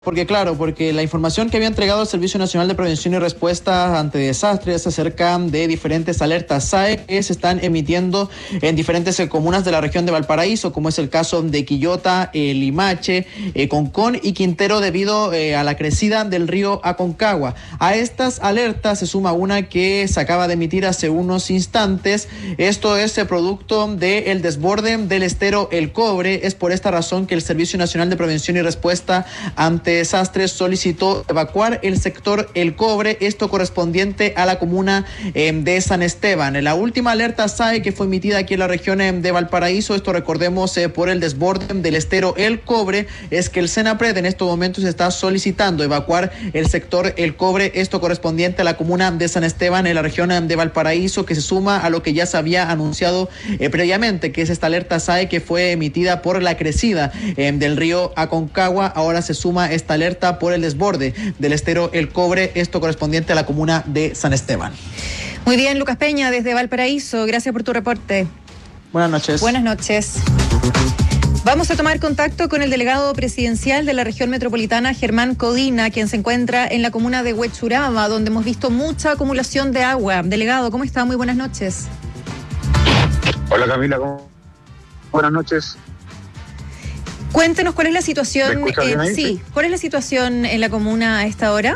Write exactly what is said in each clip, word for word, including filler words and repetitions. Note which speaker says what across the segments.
Speaker 1: Porque claro, porque la información que había entregado el Servicio Nacional de Prevención y Respuesta ante Desastres acerca de diferentes alertas S A E que se están emitiendo en diferentes comunas de la región de Valparaíso, como es el caso de Quillota, eh, Limache, eh, Concón y Quintero, debido eh, a la crecida del río Aconcagua. A estas alertas se suma una que se acaba de emitir hace unos instantes. Esto es el producto del desborde del estero El Cobre. Es por esta razón que el Servicio Nacional de Prevención y Respuesta ante Desastres solicitó evacuar el sector El Cobre, esto correspondiente a la comuna eh, de San Esteban. La última alerta S A E que fue emitida aquí en la región eh, de Valparaíso, esto recordemos eh, por el desborde del estero El Cobre, es que el SENAPRED en estos momentos está solicitando evacuar el sector El Cobre, esto correspondiente a la comuna de San Esteban en la región eh, de Valparaíso, que se suma a lo que ya se había anunciado eh, previamente, que es esta alerta S A E que fue emitida por la crecida eh, del río Aconcagua. Ahora se suma esta alerta por el desborde del estero El Cobre, esto correspondiente a la comuna de San Esteban.
Speaker 2: Muy bien, Lucas Peña, desde Valparaíso, gracias por tu reporte.
Speaker 1: Buenas noches.
Speaker 2: Buenas noches. Vamos a tomar contacto con el delegado presidencial de la región metropolitana, Germán Codina, quien se encuentra en la comuna de Huechuraba, donde hemos visto mucha acumulación de agua. Delegado, ¿cómo está? Muy buenas noches.
Speaker 3: Hola Camila, ¿cómo? Buenas noches.
Speaker 2: Cuéntenos cuál es la situación.
Speaker 3: ¿Me escuchas bien ahí?
Speaker 2: Eh, sí, ¿cuál es la situación en la comuna a esta hora?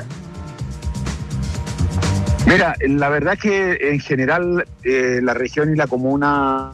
Speaker 3: Mira, la verdad que en general eh, la región y la comuna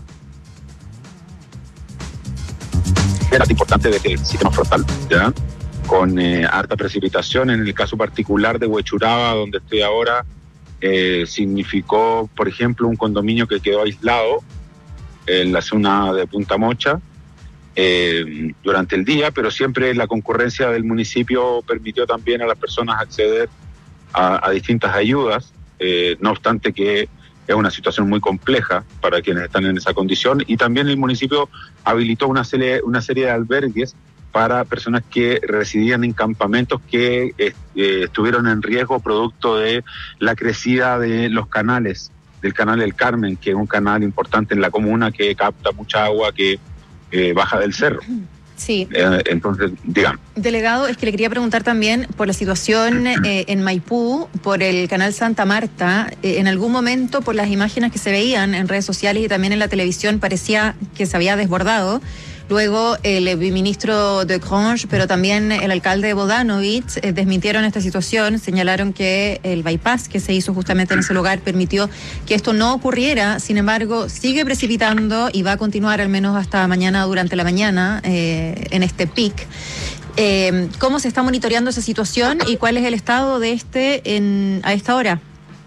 Speaker 3: era importante desde el sistema frontal, ¿ya? Con eh, harta precipitación. En el caso particular de Huechuraba, donde estoy ahora, eh, significó, por ejemplo, un condominio que quedó aislado en la zona de Punta Mocha Eh, durante el día, pero siempre la concurrencia del municipio permitió también a las personas acceder a, a distintas ayudas, eh, no obstante que es una situación muy compleja para quienes están en esa condición, y también el municipio habilitó una serie, una serie de albergues para personas que residían en campamentos que eh, estuvieron en riesgo producto de la crecida de los canales, del canal del Carmen, que es un canal importante en la comuna que capta mucha agua que Eh, baja del cerro.
Speaker 2: Sí.
Speaker 3: Eh, entonces, digamos.
Speaker 2: Delegado, es que le quería preguntar también por la situación eh, en Maipú, por el canal Santa Marta. Eh, en algún momento, por las imágenes que se veían en redes sociales y también en la televisión, parecía que se había desbordado. Luego el viceministro de Grange, pero también el alcalde Bodanovich, eh, desmintieron esta situación, señalaron que el bypass que se hizo justamente en ese lugar permitió que esto no ocurriera. Sin embargo, sigue precipitando y va a continuar al menos hasta mañana, durante la mañana, eh, en este pic. Eh, ¿Cómo se está monitoreando esa situación y cuál es el estado de este en, a esta hora?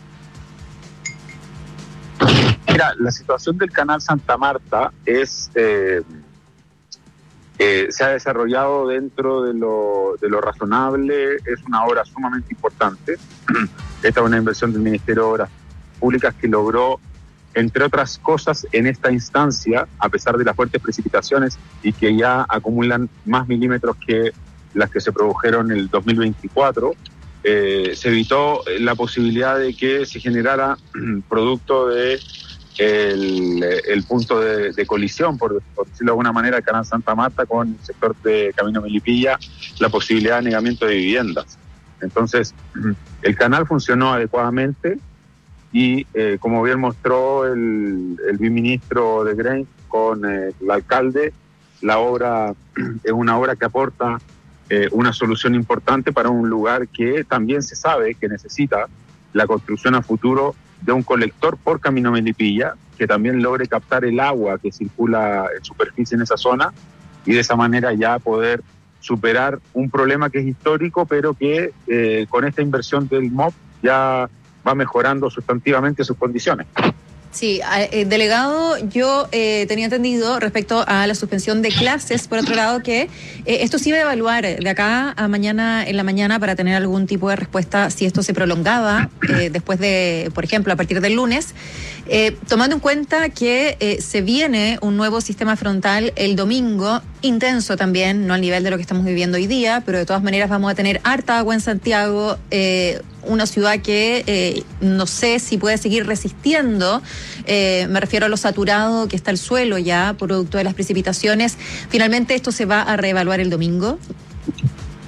Speaker 3: Mira, la situación del canal Santa Marta es... Eh, Eh, se ha desarrollado dentro de lo, de lo razonable, es una obra sumamente importante. Esta es una inversión del Ministerio de Obras Públicas que logró, entre otras cosas, en esta instancia, a pesar de las fuertes precipitaciones y que ya acumulan más milímetros que las que se produjeron en el dos mil veinticuatro, eh, se evitó la posibilidad de que se generara producto de El, el punto de, de colisión, por, por decirlo de alguna manera, el canal Santa Marta con el sector de Camino Melipilla, la posibilidad de anegamiento de viviendas. Entonces, el canal funcionó adecuadamente y, eh, como bien mostró el, el viceministro de Grange con eh, el alcalde, la obra es una obra que aporta eh, una solución importante para un lugar que también se sabe que necesita la construcción a futuro de un colector por Camino Melipilla, que también logre captar el agua que circula en superficie en esa zona y de esa manera ya poder superar un problema que es histórico, pero que eh, con esta inversión del M O P ya va mejorando sustantivamente sus condiciones.
Speaker 2: Sí, eh, delegado, yo eh, tenía entendido respecto a la suspensión de clases, por otro lado, que eh, esto se iba a evaluar de acá a mañana en la mañana para tener algún tipo de respuesta si esto se prolongaba eh, después de, por ejemplo, a partir del lunes, eh, tomando en cuenta que eh, se viene un nuevo sistema frontal el domingo, intenso también, no al nivel de lo que estamos viviendo hoy día, pero de todas maneras vamos a tener harta agua en Santiago, eh, una ciudad que eh, no sé si puede seguir resistiendo, eh, me refiero a lo saturado que está el suelo ya, producto de las precipitaciones. Finalmente esto se va a reevaluar el domingo.